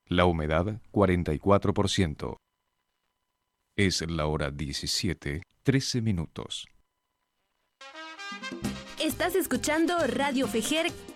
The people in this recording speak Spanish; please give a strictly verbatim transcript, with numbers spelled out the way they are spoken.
La humedad cuarenta y cuatro por ciento. Es la hora diecisiete, trece minutos. Estás escuchando Radio Fejer